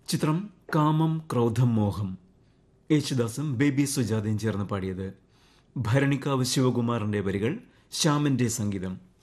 ചിത്രം കാമം ക്രോധം മോഹം. യേശുദാസും ബേബി സുജാതയും ചേർന്ന് പാടിയത്. ഭരണിക്കാവ് ശിവകുമാറിന്റെ വരികൾ, ശ്യാമിന്റെ സംഗീതം.